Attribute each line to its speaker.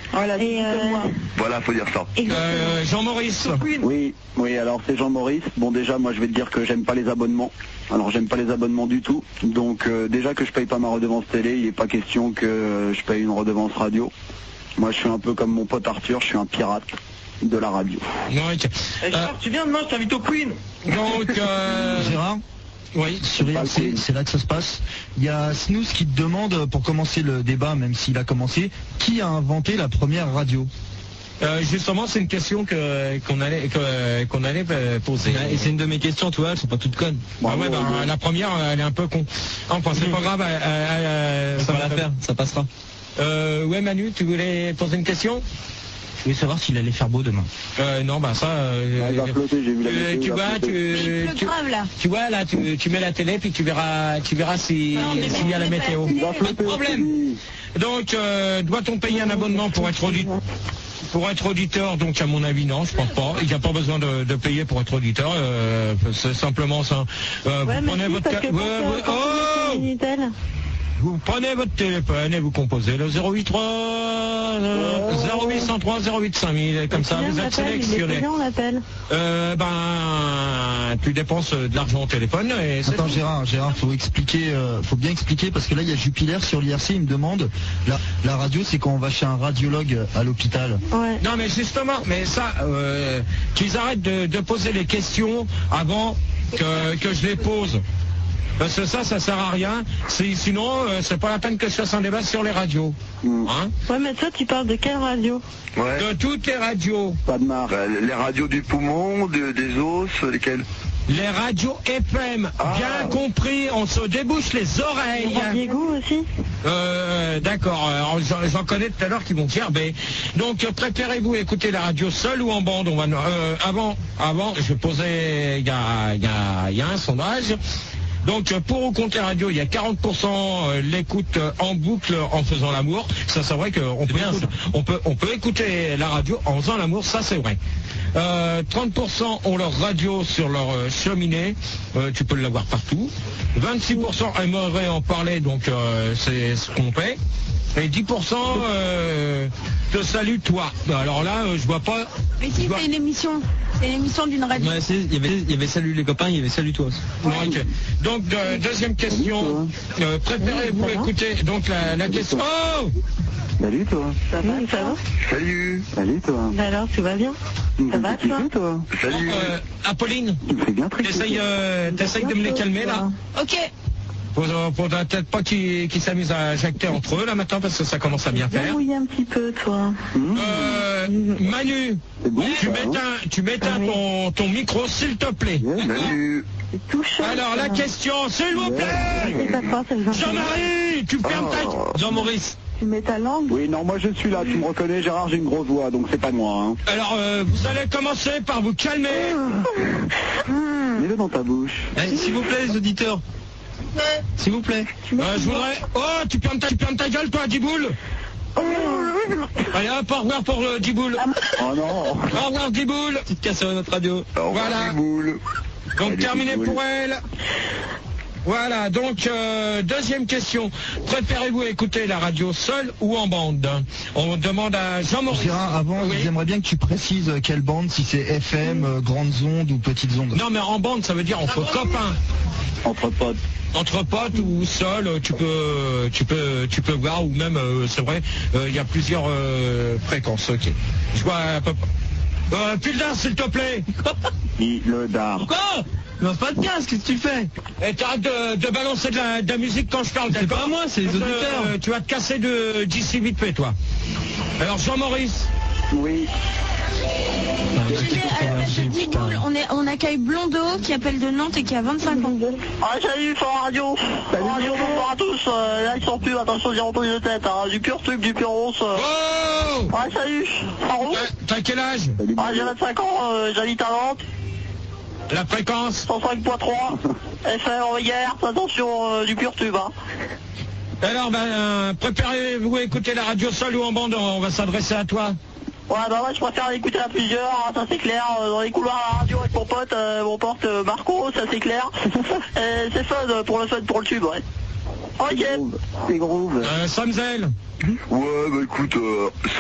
Speaker 1: Voilà,
Speaker 2: Et
Speaker 3: Voilà, faut dire ça.
Speaker 4: Jean-Maurice.
Speaker 5: Oui, alors c'est Jean-Maurice. Bon, déjà, moi, je vais te dire que j'aime pas les abonnements. Alors, j'aime pas les abonnements du tout. Donc, déjà que je paye pas ma redevance télé, il n'est pas question que je paye une redevance radio. Moi, je suis un peu comme mon pote Arthur, je suis un pirate de la radio.
Speaker 4: Donc,
Speaker 1: Gérard, tu viens demain, je t'invite au Queen.
Speaker 4: donc
Speaker 6: Gérard,
Speaker 4: oui.
Speaker 6: sur IRC, c'est là que ça se passe. Il y a Snooze qui te demande, pour commencer le débat, même s'il a commencé, qui a inventé la première radio?
Speaker 4: Justement, c'est une question qu'on allait poser.
Speaker 7: Et c'est une de mes questions, tu vois, elles sont pas toutes connes.
Speaker 4: La première, elle est un peu con. Enfin, c'est pas grave.
Speaker 7: Ça va la faire, ça passera.
Speaker 4: Ouais, Manu, tu voulais poser une question?
Speaker 6: Je voulais savoir s'il allait faire beau demain.
Speaker 4: Non, bah ça.
Speaker 5: Il va flotter, j'ai vu la météo,
Speaker 4: tu vois, tu vois là, tu mets la télé puis tu verras s'il y a la météo. Pas de problème. Donc, doit-on payer un abonnement pour être auditeur? Pour être auditeur, donc à mon avis non, je pense pas. Il n'y a pas besoin de payer pour être auditeur. C'est simplement ça. Vous prenez votre vous prenez votre téléphone et vous composez le 083 0803 08 5000. Comme ça, vous êtes sélectionné. Tu dépenses de l'argent au téléphone. Et
Speaker 6: attends, Gérard, faut bien expliquer parce que là, il y a Jupiler sur l'IRC, il me demande, la radio, c'est quand on va chez un radiologue à l'hôpital.
Speaker 2: Ouais.
Speaker 4: Non, mais justement, qu'ils arrêtent de poser les questions avant que je les pose. Parce que ça sert à rien. Sinon, c'est pas la peine que je fasse un débat sur les radios. Hein?
Speaker 2: Ouais, mais toi, tu parles de quelle radio?
Speaker 3: Ouais.
Speaker 4: De toutes les radios.
Speaker 5: Pas de marque.
Speaker 3: Les radios du poumon, des os, lesquelles?
Speaker 4: Les radios FM, bien compris, on se débouche les oreilles.
Speaker 2: Diego aussi?
Speaker 4: D'accord, j'en connais tout à l'heure qui vont gerber. Donc, préférez-vous écouter la radio seule ou en bande? Avant, je posais, il y a un sondage. Donc pour ou contre les radios, il y a 40% l'écoute en boucle en faisant l'amour. Ça c'est vrai qu'on peut écouter la radio en faisant l'amour, ça c'est vrai. 30% ont leur radio sur leur cheminée, tu peux l'avoir partout. 26% aimeraient en parler, donc c'est ce qu'on fait. Et 10% te salue toi. Alors là, je vois pas.
Speaker 2: Mais si, c'est une émission. C'est une émission d'une radio.
Speaker 7: Ouais, il y avait salut les copains, il y avait salut toi.
Speaker 4: Ouais. Donc deuxième question. Préférez-vous écouter donc la question. Oh,
Speaker 5: Salut toi.
Speaker 2: Ça va?
Speaker 3: Salut.
Speaker 5: Salut toi.
Speaker 2: Alors, tu vas bien? Ça va, toi?
Speaker 3: Salut.
Speaker 4: Apolline,
Speaker 5: Tu me fais bien
Speaker 4: t'essayes de me les calmer là.
Speaker 2: Ok.
Speaker 4: Faudra peut-être pas qu'ils s'amusent à jacter entre eux là maintenant parce que ça commence à bien faire.
Speaker 2: Oui, un petit peu, toi.
Speaker 4: Manu,
Speaker 5: Bon,
Speaker 4: tu m'éteins ton micro s'il te plaît.
Speaker 3: Salut.
Speaker 2: C'est tout chaud.
Speaker 4: Alors la question, s'il vous plaît.
Speaker 2: C'est pas fort, ça vous
Speaker 4: Jean-Marie, tu fermes ta... Jean-Maurice.
Speaker 2: Tu mets ta langue?
Speaker 5: Oui, non, moi je suis là, tu me reconnais, Gérard, j'ai une grosse voix, donc c'est pas moi. Hein.
Speaker 4: Alors vous allez commencer par vous calmer.
Speaker 5: Mets-le dans ta bouche.
Speaker 7: S'il vous plaît les auditeurs. S'il vous plaît.
Speaker 4: Je voudrais... Oh, tu fermes ta gueule toi, Diboule. Allez hop, au revoir pour Diboule.
Speaker 5: Oh non.
Speaker 4: Au revoir Diboule.
Speaker 7: Petite casse sur notre radio.
Speaker 4: Voilà. Donc terminé pour elle. Voilà, donc deuxième question. Préférez-vous écouter la radio seule ou en bande? On demande à Jean-Maurice.
Speaker 6: Gérard, avant, j'aimerais bien que tu précises quelle bande, si c'est FM, grandes ondes ou petites ondes.
Speaker 4: Non, mais en bande, ça veut dire entre copains.
Speaker 5: Entre potes.
Speaker 4: Entre potes ou seul, tu peux voir, ou même, c'est vrai, il y a plusieurs fréquences. Ok. Je vois à peu près. Pildar, s'il te plaît.
Speaker 5: Le dard.
Speaker 4: Quoi?
Speaker 7: Lance pas de casque, qu'est-ce que tu fais?
Speaker 4: Et t'arrêtes de balancer de la musique quand je parle,
Speaker 7: C'est
Speaker 4: d'accord?
Speaker 7: pas moi, c'est les auditeurs.
Speaker 4: Tu vas te casser d'ici vite fait, toi. Alors, Jean-Maurice.
Speaker 5: Oui.
Speaker 2: On accueille Blondo qui appelle de Nantes et qui a 25 ans.
Speaker 1: Ah, salut, Fort Radio. Fort Radio, bonjour à tous. Là, ils sont plus, attention, j'ai repris de tête. Hein. Du pur truc, du pur rousse.
Speaker 4: Oh!
Speaker 1: Ouais, salut. Pardon?
Speaker 4: T'as quel âge?
Speaker 1: Ah, j'ai 25 ans, j'habite à Nantes.
Speaker 4: La fréquence?
Speaker 1: 105.3. FM en hier, attention, du pur tube. Hein.
Speaker 4: Alors, préparez-vous à écouter la radio seule ou en bande? On va s'adresser à toi.
Speaker 1: Ouais, je préfère l'écouter à plusieurs, hein, ça c'est clair. Dans les couloirs à la radio avec mon pote Marco, ça c'est clair. C'est fun pour le tube, ouais. Ok.
Speaker 5: C'est groove.
Speaker 4: Samzel.
Speaker 3: Ouais, bah écoute,